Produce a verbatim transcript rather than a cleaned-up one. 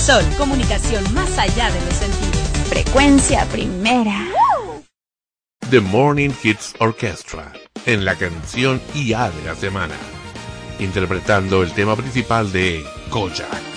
Sol, comunicación más allá de los sentidos. Frecuencia primera. The Morning Hits Orchestra, en la canción I A de la semana, interpretando el tema principal de Kojak.